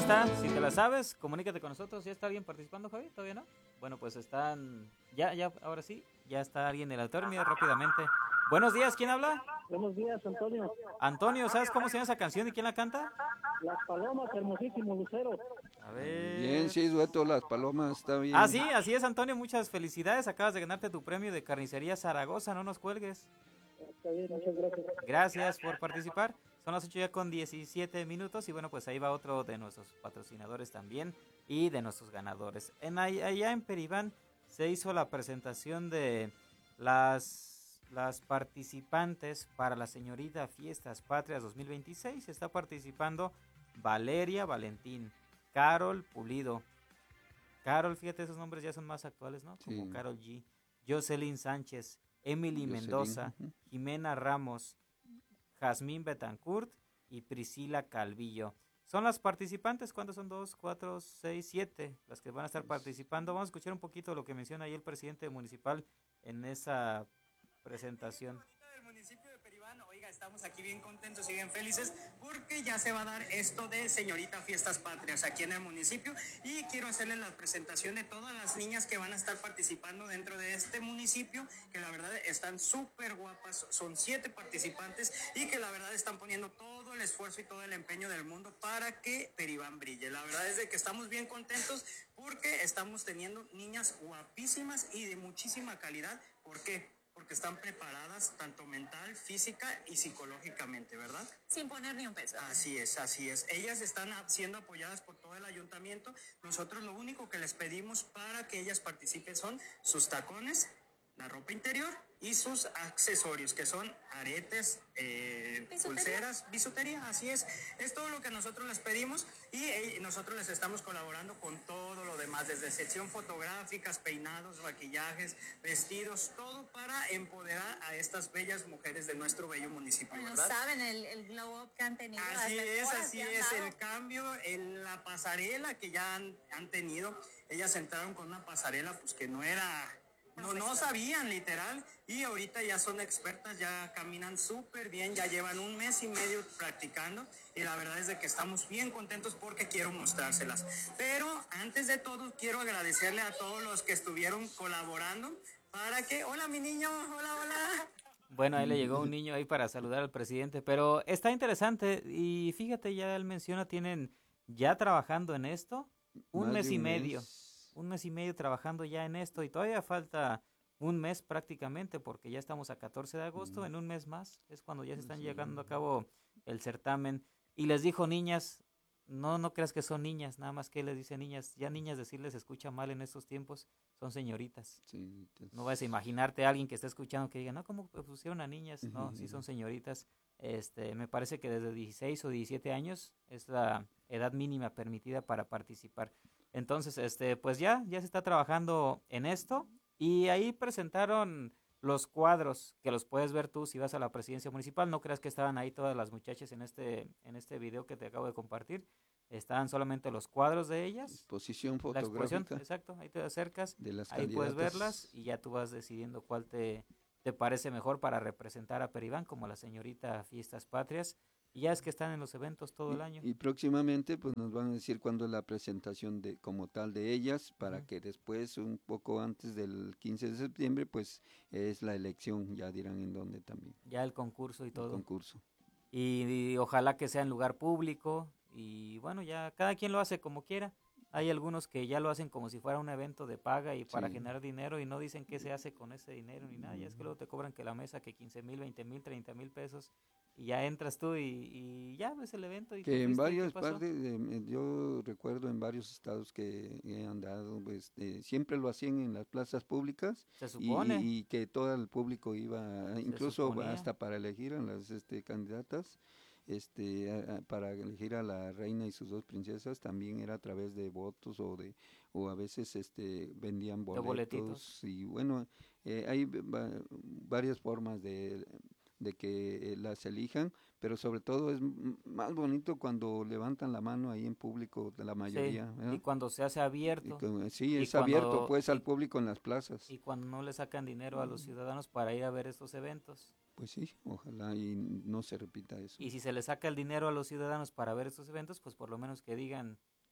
está, si te la sabes, comunícate con nosotros. ¿Ya está alguien participando, Javi? ¿Todavía no? Bueno, pues están, ahora sí, ya está alguien en el autor, mira rápidamente. Buenos días, ¿quién habla? Buenos días, Antonio. Antonio, ¿sabes cómo se llama esa canción y quién la canta? Las Palomas, hermosísimo Lucero. A Muy bien, ver. sí, dueto Las Palomas, está Ah, bien. sí, así es, Antonio, muchas felicidades. Acabas de ganarte tu premio de Carnicería Zaragoza, no nos cuelgues. Está bien, muchas gracias. Gracias por participar. Son las 8 ya con 17 minutos y bueno, pues ahí va otro de nuestros patrocinadores también y de nuestros ganadores. Allá en Peribán se hizo la presentación de las participantes para la señorita Fiestas Patrias 2026. Está participando Valeria Valentín, Carol Pulido. Carol, fíjate, esos nombres ya son más actuales, ¿no? Como Sí. Carol G. Jocelyn Sánchez, Emily Jocelyn, Mendoza, ujú. Jimena Ramos, Jazmín Betancourt y Priscila Calvillo. Son las participantes, ¿cuántos son? 2, 4, 6, 7 las que van a estar participando. Vamos a escuchar un poquito lo que menciona ahí el presidente municipal en esa presentación. Del municipio de Peribán, oiga, estamos aquí bien contentos y bien felices porque ya se va a dar esto de señorita Fiestas Patrias aquí en el municipio y quiero hacerles la presentación de todas las niñas que van a estar participando dentro de este municipio, que la verdad están súper guapas, son 7 participantes y que la verdad están poniendo todo el esfuerzo y todo el empeño del mundo para que Peribán brille. La verdad es de que estamos bien contentos porque estamos teniendo niñas guapísimas y de muchísima calidad. ¿Por qué? Porque están preparadas tanto mental, física y psicológicamente, ¿verdad? Sin poner ni un peso. Así es, así es. Ellas están siendo apoyadas por todo el ayuntamiento. Nosotros lo único que les pedimos para que ellas participen son sus tacones, la ropa interior y sus accesorios, que son aretes, pulseras, bisutería, así es. Es todo lo que nosotros les pedimos y nosotros les estamos colaborando con todo lo demás, desde sección fotográficas, peinados, maquillajes, vestidos, todo para empoderar a estas bellas mujeres de nuestro bello municipio, Bueno, ¿verdad? saben el glow up que han tenido. Así las es, el cambio en la pasarela que ya han tenido. Ellas entraron con una pasarela pues que no era... No sabían, literal, y ahorita ya son expertas, ya caminan súper bien, ya llevan 1 mes y medio practicando, y la verdad es de que estamos bien contentos porque quiero mostrárselas. Pero antes de todo, quiero agradecerle a todos los que estuvieron colaborando para que... Hola, mi niño, hola, hola. Bueno, ahí le llegó un niño ahí para saludar al presidente, pero está interesante y fíjate, ya él menciona, tienen ya trabajando en esto un Más mes de y un medio. mes. Un mes y medio trabajando ya en esto y todavía falta un mes prácticamente porque ya estamos a 14 de agosto, en un mes más es cuando ya se están llevando a cabo el certamen. Y les dijo niñas, no creas que son niñas, nada más que les dice niñas, ya niñas decirles se escucha mal en estos tiempos, son señoritas. Señoritas. No vas a imaginarte a alguien que está escuchando que diga, no, ¿cómo pusieron a niñas? No, sí son señoritas. Me parece que desde 16 o 17 años es la edad mínima permitida para participar. Entonces, pues ya se está trabajando en esto y ahí presentaron los cuadros que los puedes ver tú si vas a la presidencia municipal. No creas que estaban ahí todas las muchachas en este video que te acabo de compartir. Estaban solamente los cuadros de ellas. Exposición La exposición, fotográfica exacto, ahí te acercas, de las ahí puedes verlas candidatas. y ya tú vas decidiendo cuál te parece mejor para representar a Peribán como la señorita Fiestas Patrias. Y ya es que están en los eventos todo el año. Y próximamente pues nos van a decir cuándo es la presentación de como tal de ellas para que después un poco antes del 15 de septiembre pues es la elección, ya dirán en dónde también, Ya el concurso y el todo. concurso. Y ojalá que sea en lugar público. Y bueno, ya cada quien lo hace como quiera. Hay algunos que ya lo hacen como si fuera un evento de paga y para Sí. generar dinero y no dicen qué se hace con ese dinero ni nada. Ya es que luego te cobran que la mesa que 15,000, 20,000, 30,000 pesos y ya entras tú y ya ves el evento y tú Que en fuiste y qué varias pasó. partes, yo recuerdo en varios estados que he andado, pues siempre lo hacían en las plazas públicas Se y, supone, y que todo el público iba, se incluso suponía. hasta para elegir a las candidatas, para elegir a la reina y sus 2 princesas, también era a través de votos o a veces vendían De boletitos. boletos y bueno, hay varias formas de que las elijan, pero sobre todo es más bonito cuando levantan la mano ahí en público de la Sí, mayoría, y ¿verdad? cuando se hace abierto Sí, y es abierto cuando pues al público en las plazas. y cuando no le sacan dinero a los ciudadanos para ir a ver estos eventos. Pues sí, ojalá y no se repita eso. Y si se le saca el dinero a los ciudadanos para ver estos eventos, pues por lo menos que digan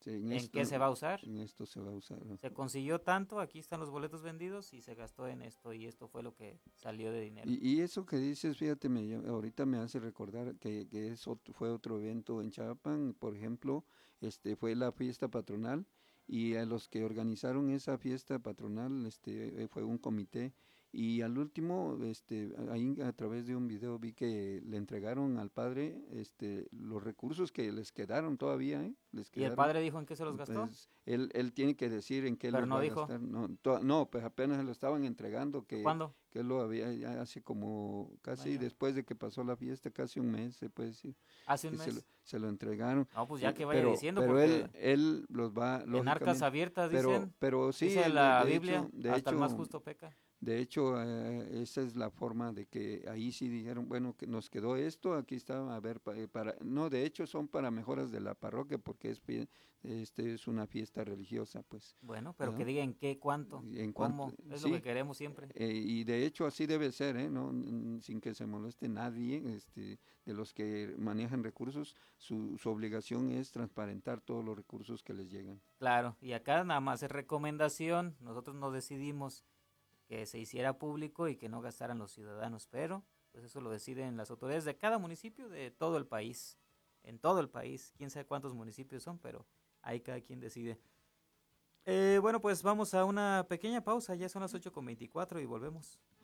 ¿En qué se va a usar? En esto se va a usar. ¿No? Se consiguió tanto, aquí están los boletos vendidos y se gastó en esto y esto fue lo que salió de dinero. Y eso que dices, fíjate, ahorita me hace recordar que fue otro evento en Chapan, por ejemplo, fue la fiesta patronal y a los que organizaron esa fiesta patronal fue un comité y al último ahí a través de un video vi que le entregaron al padre los recursos que les quedaron todavía, les ¿Y quedaron. el padre dijo en qué se los gastó? Pues, él tiene que decir en qué Pero los no va a dijo. gastar. No, pues apenas se lo estaban entregando ¿Cuándo? que él lo había ya hace como casi Vaya. después de que pasó la fiesta, casi un mes se puede decir. Hace un que mes. se lo entregaron. No, pues ya que vaya diciendo, pero porque él los va en arcas lógicamente, abiertas dicen, pero sí, dice la de Biblia, hecho, de hasta el más hecho, justo peca. de hecho, esa es la forma de que ahí sí dijeron, bueno, que nos quedó esto, aquí está, a ver, no, de hecho son para mejoras de la parroquia porque es una fiesta religiosa, pues. Bueno, pero Ajá. que digan qué, cuánto, En cómo, cuanto- es sí, lo que queremos siempre. y de hecho así debe ser, ¿no? Sin que se moleste nadie, de los que manejan recursos, su obligación es transparentar todos los recursos que les llegan. Claro, y acá nada más es recomendación, nosotros no decidimos que se hiciera público y que no gastaran los ciudadanos, pero pues eso lo deciden las autoridades de cada municipio de todo el país, en todo el país, quién sabe cuántos municipios son, pero ahí cada quien decide. Bueno, pues vamos a una pequeña pausa, ya son las 8:24 y volvemos.